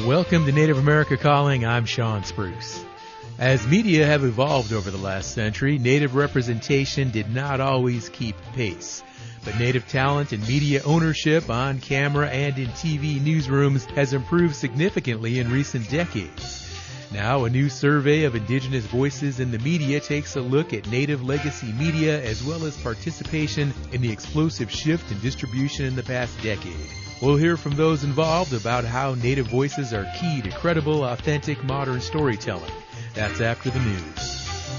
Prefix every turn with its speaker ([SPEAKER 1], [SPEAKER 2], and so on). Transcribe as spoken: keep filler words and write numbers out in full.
[SPEAKER 1] Welcome to Native America Calling. I'm Sean Spruce. As media have evolved over the last century, Native representation did not always keep pace. But Native talent and media ownership on camera and in T V newsrooms has improved significantly in recent decades. Now, a new survey of Indigenous voices in the media takes a look at Native legacy media as well as participation in the explosive shift in distribution in the past decade. We'll hear from those involved about how Native voices are key to credible, authentic, modern storytelling. That's after the news.